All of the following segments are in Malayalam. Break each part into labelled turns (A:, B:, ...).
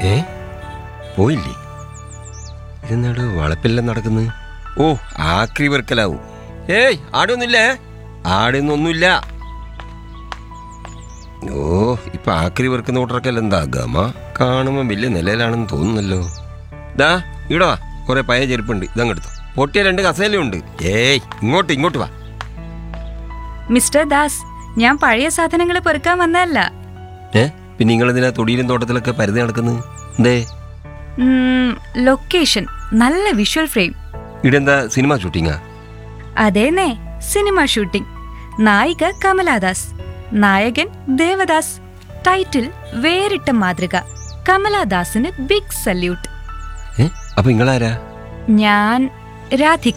A: ഏ പോയില്ലേ? ഇതെന്നാട് വളപ്പെല്ലാം നടക്കുന്നത്? ഓ ആക്രി വെറുക്കലാവും. ഏയ് ആടൊന്നുമില്ലേ? ആടൊന്നൊന്നുമില്ല. ഓ ഇപ്പൊ ആക്രി വെറുക്കുന്ന കൂട്ടർക്കെല്ലാം എന്താ ഗമ? കാണുമ്പോ വലിയ നിലയിലാണെന്ന് തോന്നുന്നല്ലോ. ദാ ഇവിടെ വാ, കുറെ പഴയ ചെരുപ്പുണ്ട്, ഇതങ്ങെടുത്തു. പൊട്ടിയ 2 കസേലയുണ്ട്. ഏയ് ഇങ്ങോട്ട് വാ.
B: മിസ്റ്റർ ദാസ്, ഞാൻ പഴയ സാധനങ്ങൾ പെറുക്കാൻ വന്നതല്ല.
A: പിന്നെ നിങ്ങളെന്തിനാ തൊടിയിലും തോട്ടത്തിലൊക്കെ പരുതി നടക്കുന്നത്? എന്തേ?
B: ലൊക്കേഷൻ നല്ല വിഷ്വൽ ഫ്രെയിം.
A: ഇടെന്താ സിനിമ ഷൂട്ടിങ്ങാ?
B: അതേന്നെ, സിനിമ ഷൂട്ടിംഗ്. നായിക കമലാദാസ്, നായകൻ ദേവദാസ്. ടൈറ്റിൽ വേറിട്ട മാതൃക. കമലാദാസിന് ബിഗ് സല്യൂട്ട്.
A: അപ്പൊ നിങ്ങളാരാ?
B: ഞാൻ രാധിക.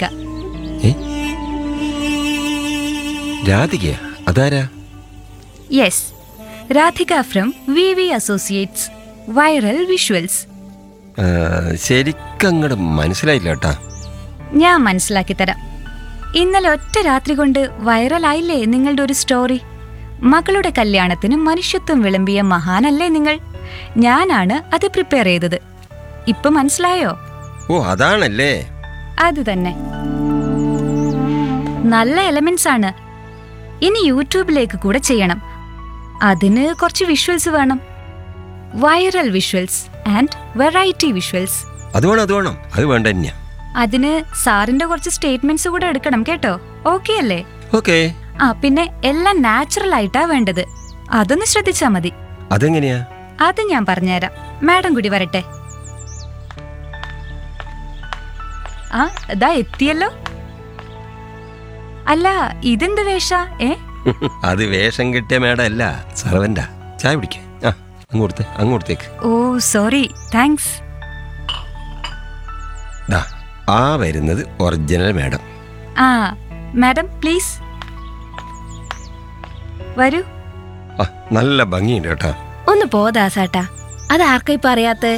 A: രാധിക? അതാരാ?
B: Yes, Radhika from V associates, viral visuals.
A: ശരിക്കങ്ങട് മനസ്സിലായില്ല കേട്ടാ.
B: ഞാൻ മനസ്സിലാക്കി തരാം. ഇന്നലെ ഒറ്റ രാത്രി കൊണ്ട് വൈറലായില്ലേ നിങ്ങളുടെ ഒരു സ്റ്റോറി? മകളുടെ കല്യാണത്തിന് മനുഷ്യത്വം വിളമ്പിയ മഹാനല്ലേ നിങ്ങൾ? ഞാനാണ് അത് പ്രിപ്പയർ ചെയ്തത്. ഇപ്പൊ മനസ്സിലായോ?
A: ഓ അതാണല്ലേ.
B: അത് തന്നെ. നല്ല എലമെന്റ്സ് ആണ്. ഇനി യൂട്യൂബിലേക്ക് കൂടെ ചെയ്യണം. അതിന് കുറച്ച് വിഷ്വൽസ് വേണം. Viral visuals and variety visuals.
A: അത് വേണം. അത് വേണ്ട തന്നെയാ.
B: അതിന് സാറിന്റെ കുറച്ച് സ്റ്റേറ്റ്മെന്റ്സ് കൂടെ എടുക്കണം കേട്ടോ. ഓക്കെ അല്ലേ?
A: ഓക്കെ.
B: പിന്നെ എല്ലാം നാച്ചുറൽ ആയിട്ടാ വേണ്ടത്. അതൊന്ന് ശ്രദ്ധിച്ചാ മതി.
A: അതെങ്ങനെയാ?
B: അത് ഞാൻ പറഞ്ഞുതരാം. മാഡം കൂടി വരട്ടെ. ഇതാ എത്തിയല്ലോ. അല്ല ഇതെന്ത് വേഷ?
A: അത് വേഷം കിട്ടിയ മേഡം അല്ല, സർവന്റാ. ചായ പിടിക്ക. അങ്ങോട്ടേക്ക്.
B: ഓ സോറി, താങ്ക്സ്.
A: ആ വരുന്നത് ഒറിജിനൽ മാഡം.
B: മാഡം പ്ലീസ് വരൂ.
A: നല്ല ഭംഗിയുണ്ട് കേട്ടാ.
C: ഒന്ന് പോദാസാട്ടാ, അതാർക്കാ ഇപ്പൊ അറിയാത്ത?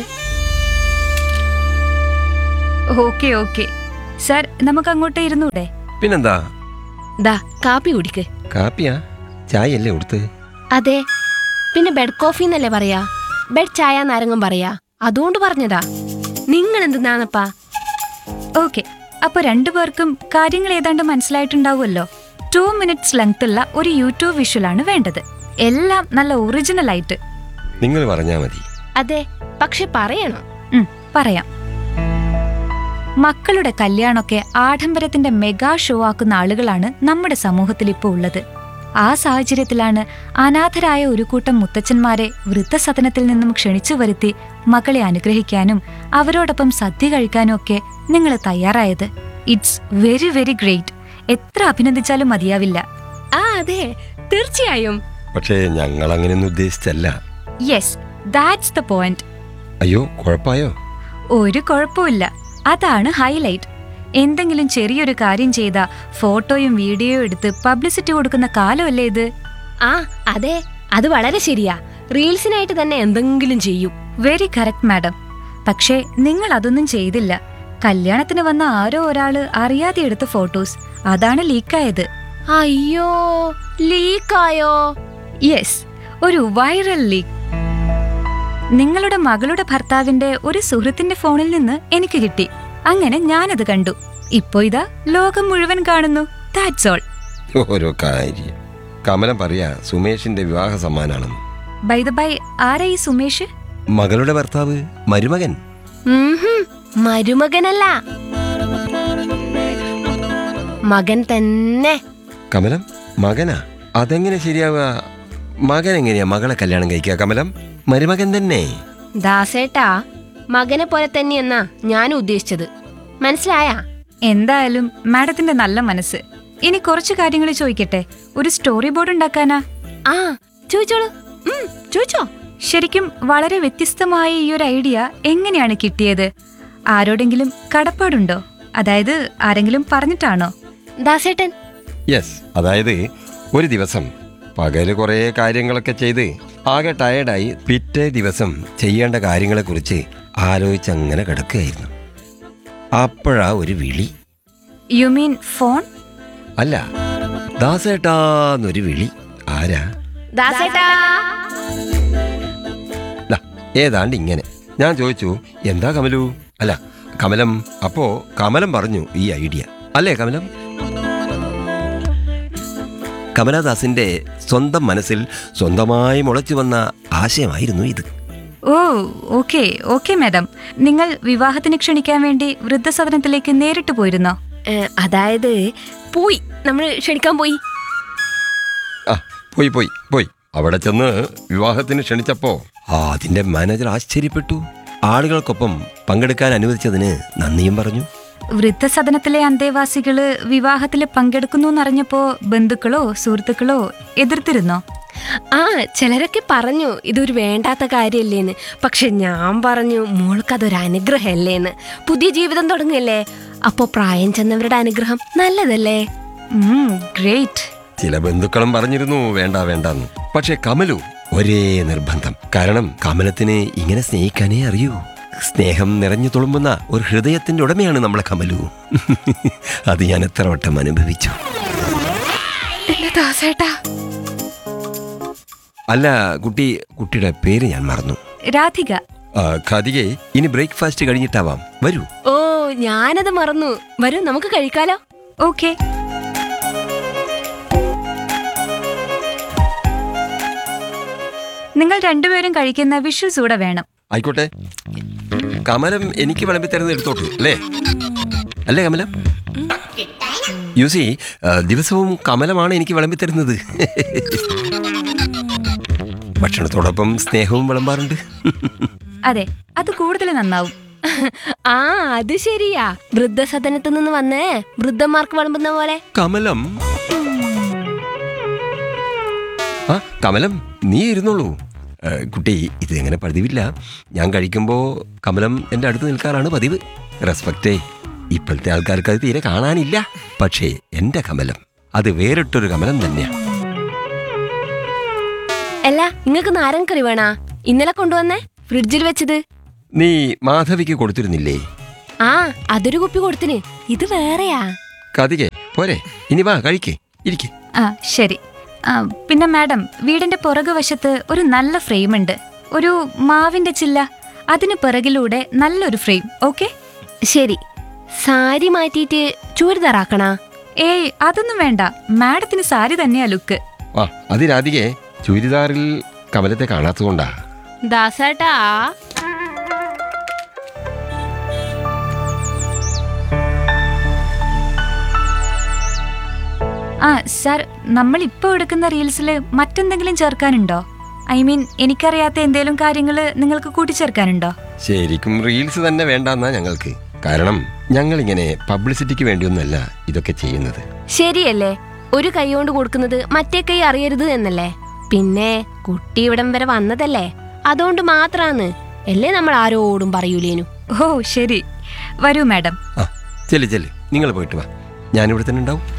B: ഓക്കെ സാർ, നമുക്ക് അങ്ങോട്ടേ ഇരുന്നൂടെ?
A: പിന്നെന്താ?
C: ദാ കാപ്പി കുടിക്ക്.
A: കാപ്പിയാ? ചായയല്ലേ കൊടുത്ത്?
C: അതെ, പിന്നെ ബെഡ് കോഫി എന്നല്ലേ പറയാ? ബെഡ് ചായ നാരങ്ങും പറയാ, അതുകൊണ്ട് പറഞ്ഞതാ. നിങ്ങൾ എന്തിനാണപ്പാ?
B: ഓക്കെ, അപ്പൊ രണ്ടുപേർക്കും കാര്യങ്ങൾ ഏതാണ്ട് മനസ്സിലായിട്ടുണ്ടാവുമല്ലോ. 2 minutes ലെങ്ത് ഉള്ള ഒരു യൂട്യൂബ് വിഷ്വലാണ് വേണ്ടത്. എല്ലാം നല്ല ഒറിജിനൽ ആയിട്ട്.
A: നിങ്ങൾ പറഞ്ഞാ മതി.
C: അതെ, പക്ഷെ പറയണം.
B: പറയാം. മക്കളുടെ കല്യാണമൊക്കെ ആഡംബരത്തിന്റെ മെഗാ ഷോ ആക്കുന്ന ആളുകളാണ് നമ്മുടെ സമൂഹത്തിൽ ഇപ്പോൾ ഉള്ളത്. ആ സാഹചര്യത്തിലാണ് അനാഥരായ ഒരു കൂട്ടം മുത്തച്ഛന്മാരെ വൃദ്ധസദനത്തിൽ നിന്നും ക്ഷണിച്ചു വരുത്തി മകളെ അനുഗ്രഹിക്കാനും അവരോടൊപ്പം സദ്യ കഴിക്കാനും ഒക്കെ നിങ്ങൾ തയ്യാറായത്. It's very very great. എത്ര അഭിനന്ദിച്ചാലും മതിയാവില്ല.
C: അതെ, തീർച്ചയായും.
A: പക്ഷേ ഞങ്ങൾ അങ്ങനെയൊന്നും ഉദ്ദേശിച്ചല്ല.
B: Yes, that's the point.
A: അയ്യോ, കുഴപ്പമായോ? ഒരു
B: കുഴപ്പമില്ല. അതാണ് ഹൈലൈറ്റ്. എന്തെങ്കിലും ചെറിയൊരു കാര്യം ചെയ്താ ഫോട്ടോയും വീഡിയോയും എടുത്ത് പബ്ലിസിറ്റി കൊടുക്കുന്ന കാലമല്ലേ ഇത്?
C: അതെ, അത് വളരെ ശരിയാ. റീൽസിനായിട്ട് തന്നെ എന്തെങ്കിലും ചെയ്യും.
B: Very correct madam. പക്ഷേ നിങ്ങൾ അതൊന്നും ചെയ്തില്ല. കല്യാണത്തിന് വന്ന ആരോ ഒരാള് അറിയാതെ എടുത്ത ഫോട്ടോസ്, അതാണ് ലീക്കായത്.
C: അയ്യോ, ലീക്കായോ?
B: യെസ്, ഒരു വൈറൽ ലീക്ക്. നിങ്ങളുടെ മകളുടെ ഭർത്താവിന്റെ ഒരു സുഹൃത്തിന്റെ ഫോണിൽ നിന്ന് എനിക്ക് കിട്ടി. അങ്ങനെ ഞാനത് കണ്ടു. ഇപ്പോ ഇതാ ലോകം മുഴുവൻ കാണുന്നു. That's all.
A: ഓരോ കാര്യം. കമലം പറയാ സുമേഷിന്റെ വിവാഹ സമ്മാനാണെന്ന്.
B: ബൈ ദ ബൈ, ആരാ ഈ സുമേഷ്?
A: മകളുടെ ഭർത്താവ്, മരുമകൻ.
C: മരുമകനല്ല, മകൻ തന്നെ.
A: കമലം മകനാ? അതെങ്ങനെ ശരിയാവുക? മകൻ എങ്ങനെയാ മകളെ കല്യാണം കഴിക്കുക? കമലം മരുമകൻ തന്നെ.
C: ദാസേട്ടാ, മകനെ പോലെ തന്നെയെന്നാ ഞാൻ ഉദ്ദേശിച്ചത്. മനസ്സിലായാ?
B: എന്തായാലും മാഡത്തിന്റെ നല്ല മനസ്സ്. ഇനി കുറച്ചു കാര്യങ്ങൾ ചോദിക്കട്ടെ. ഒരു സ്റ്റോറി ബോർഡ് ഉണ്ടാക്കാനാ?
C: ചോദിച്ചോളൂ. ചോദിച്ചോ.
B: ശരിക്കും വളരെ വ്യത്യസ്തമായ ഈ ഒരു ഐഡിയ എങ്ങനെയാണ് കിട്ടിയത്? ആരോടെങ്കിലും കടപ്പാടുണ്ടോ? അതായത് ആരെങ്കിലും പറഞ്ഞിട്ടാണോ?
C: ദാസേട്ടൻ.
A: യെസ്, അതായത് ഒരു ദിവസം പകല് കുറേ കാര്യങ്ങളൊക്കെ ചെയ്ത് ആകെ ടയർഡായി പിറ്റേ ദിവസം ചെയ്യേണ്ട കാര്യങ്ങളെക്കുറിച്ച് ആലോചിച്ചങ്ങനെ കിടക്കുകയായിരുന്നു. അപ്പോഴാ ഒരു വിളി.
B: You mean phone?
A: അല്ല, ദാസേട്ടാന്നൊരു വിളി. ആരാ?
C: ദാസേട്ടാ.
A: ഏതാണ്ട് ഇങ്ങനെ. ഞാൻ ചോദിച്ചു, എന്താ കമലു? അല്ല കമലം. അപ്പോ കമലം പറഞ്ഞു ഈ ഐഡിയ. അല്ലേ കമലം? കമലദാസിന്റെ സ്വന്തം മനസ്സിൽ സ്വന്തമായി മുളച്ചു വന്ന ആശയമായിരുന്നു ഇത്.
B: ഓ ഓക്കെ ഓക്കെ മാഡം. നിങ്ങൾ വിവാഹത്തിന് ക്ഷണിക്കാൻ വേണ്ടി വൃദ്ധസദനത്തിലേക്ക് നേരിട്ട് പോയിരുന്നോ?
C: അതായത് പോയി, നമ്മൾ ക്ഷണിക്കാൻ പോയി.
A: ആ പോയി പോയി പോയി അവിടെ ചെന്ന് വിവാഹത്തിന് ക്ഷണിച്ചപ്പോ അതിന്റെ മാനേജർ ആശ്ചര്യപ്പെട്ടു. ആളുകൾക്കൊപ്പം പങ്കെടുക്കാൻ അനുവദിച്ചതിന് നന്ദിയും പറഞ്ഞു.
B: വൃദ്ധസദനത്തിലെ അന്തേവാസികള് വിവാഹത്തിൽ പങ്കെടുക്കുന്നു എന്നറിഞ്ഞപ്പോ ബന്ധുക്കളോ സുഹൃത്തുക്കളോ എതിർത്തിരുന്നോ?
C: ആ ചിലരൊക്കെ പറഞ്ഞു ഇതൊരു വേണ്ടാത്ത കാര്യല്ലേന്ന്. പക്ഷെ ഞാൻ പറഞ്ഞു മോൾക്കതൊരു അനുഗ്രഹമല്ലേന്ന്. പുതിയ ജീവിതം തുടങ്ങല്ലേ, അപ്പോ പ്രായം ചെന്നവരുടെ അനുഗ്രഹം നല്ലതല്ലേ?
B: ഗ്രേറ്റ്.
A: ചില ബന്ധുക്കളും പറഞ്ഞിരുന്നു വേണ്ട വേണ്ടെന്ന്. പക്ഷെ കമലു ഒരേ നിർബന്ധം. കാരണം കമലത്തിന് ഇങ്ങനെ സ്നേഹിക്കാനേ അറിയൂ. സ്നേഹം നിറഞ്ഞു തുളുമ്പുന്ന ഒരു ഹൃദയത്തിന്റെ ഉടമയാണ് നമ്മളെ കമലു. അത് ഞാൻ എത്ര വട്ടം അനുഭവിച്ചു. അല്ല കുട്ടിയുടെ പേര് ഞാൻ മറന്നു.
B: രാധിക.
A: ഖാദികെ, ഇനി ബ്രേക്ക്ഫാസ്റ്റ് കഴിഞ്ഞിട്ടാവാം, വരൂ.
C: ഓ ഞാനത് മറന്നു. വരൂ നമുക്ക് കഴിക്കാലോ.
B: ഓക്കെ. നിങ്ങൾ രണ്ടുപേരും കഴിക്കുന്ന വിഷ്വൽസ് കൂടെ വേണം.
A: ആയിക്കോട്ടെ. കമലം എനിക്ക് വിളമ്പി തരുന്നത് എടുത്തോട്ടു അല്ലേ? അല്ലേ കമലം? യൂസി, ദിവസവും കമലമാണ് എനിക്ക് വിളമ്പി തരുന്നത്. ഭക്ഷണത്തോടൊപ്പം സ്നേഹവും വിളമ്പാറുണ്ട്.
B: അതെ, അത് കൂടുതൽ നന്നാവും.
C: ആ അത് ശരിയാ. വൃദ്ധസദനത്തിൽ നിന്ന് വന്നേ വൃദ്ധന്മാർക്ക് വിളമ്പുന്ന പോലെ.
A: കമലം, ആ കമലം നീ ഇരുന്നോളൂ. കുട്ടി, ഇത് എങ്ങനെ പതിവില്ല. ഞാൻ കഴിക്കുമ്പോൾ കമലം എൻ്റെ അടുത്ത് നിൽക്കാറാണ് പതിവ്. റെസ്പെക്റ്റേ. ഇപ്പോഴത്തെ ആൾക്കാർക്ക് അത് തീരെ കാണാനില്ല. പക്ഷേ എൻ്റെ കമലം അത് വേറിട്ടൊരു കമലം തന്നെയാണ്.
C: അല്ല, നിങ്ങൾക്ക് നാരങ്ങക്കറി വേണാ? ഇന്നലെ കൊണ്ടുവന്നേ ഫ്രിഡ്ജിൽ വെച്ചത്.
A: നീ മാധവിക്ക് കൊടുത്തിരുന്നില്ലേ?
C: ആ അതൊരു കുപ്പി കൊടുത്തിന്. ഇത് വേറെയാ.
A: കതികെ പോരെ, ഇനി വാ കഴിക്കേ, ഇരിക്കേ.
B: ആ ശരി. പിന്നെ മാഡം, വീടിന്റെ പുറകു വശത്ത് ഒരു നല്ല ഫ്രെയിം ഉണ്ട്. ഒരു മാവിന്റെ ചില്ല, അതിന് പിറകിലൂടെ നല്ലൊരു ഫ്രെയിം. ഓക്കെ
C: ശരി. സാരി മാറ്റിയിട്ട് ചൂരിദാറാക്കണാ?
B: ഏയ് അതൊന്നും വേണ്ട. മാഡത്തിന് സാരി തന്നെയാ ലുക്ക്.
A: ആ അത് രാധികെ, ചുരിദാറിൽ കമലത്തെ കാണാത്തതുകൊണ്ടാ.
C: ദാസേട്ടാ,
B: ആ സാർ, നമ്മൾ ഇപ്പോൾ എടുക്കുന്ന റീൽസിൽ മറ്റെന്തെങ്കിലും ചേർക്കാനുണ്ടോ? ഐ മീൻ, എനിക്കറിയാത്ത എന്തെങ്കിലും കാര്യങ്ങൾ നിങ്ങൾക്ക് കൂട്ടിച്ചേർക്കാനുണ്ടോ?
A: ശരിക്കും റീൽസ് തന്നെ വേണ്ടെന്നാ ഞങ്ങൾക്ക്. കാരണം ഞങ്ങളിങ്ങനെ പബ്ലിസിറ്റിക്ക് വേണ്ടിയൊന്നുമല്ല ഇതൊക്കെ ചെയ്യുന്നത്.
C: ശരിയല്ലേ? ഒരു കൈ കൊണ്ട് കൊടുക്കുന്നത് മറ്റേ കൈ അറിയരുത് എന്നല്ലേ? പിന്നെ കുട്ടി ഇവിടം വരെ വന്നതല്ലേ, അതുകൊണ്ട് മാത്രാന്ന് അല്ലേ നമ്മൾ ആരോടും പറയൂലേനു.
B: ഓ ശരി, വരൂ മാഡം.
A: ആ ചെല്ല്, നിങ്ങൾ പോയിട്ട് വാ, ഞാനിവിടെ തന്നെ ഉണ്ടാവും.